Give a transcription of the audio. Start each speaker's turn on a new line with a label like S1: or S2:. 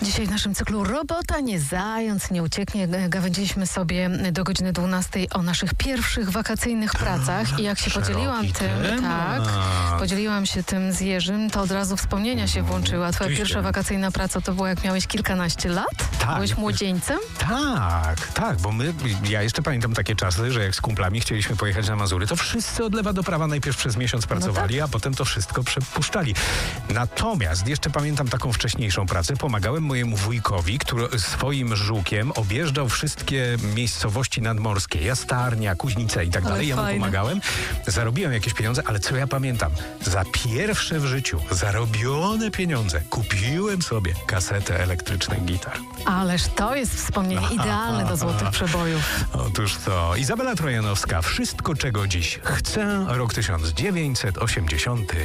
S1: Dzisiaj w naszym cyklu Robota nie zając, nie ucieknie. Gawędziliśmy sobie do godziny 12 o naszych pierwszych wakacyjnych pracach i jak się podzieliłam się tym z Jerzym, to od razu wspomnienia się włączyły. A twoja pierwsza wakacyjna praca to była jak miałeś kilkanaście lat?
S2: Tak.
S1: Byłeś młodzieńcem?
S2: Tak, bo ja jeszcze pamiętam takie czasy, że jak z kumplami chcieliśmy pojechać na Mazury, to wszyscy od lewa do prawa najpierw przez miesiąc pracowali, a potem to wszystko przepuszczali. Natomiast jeszcze pamiętam taką wcześniejszą pracę. Pomagałem mojemu wujkowi, który swoim żukiem objeżdżał wszystkie miejscowości nadmorskie. Jastarnia, Kuźnica i tak dalej. Ja mu pomagałem. Zarobiłem jakieś pieniądze, ale co ja pamiętam? Za pierwsze w życiu zarobione pieniądze kupiłem sobie kasetę elektrycznych gitar.
S1: Ależ to jest wspomnienie idealne do złotych przebojów.
S2: Otóż to. Izabela Trojanowska. Wszystko, czego dziś chcę. Rok 1980.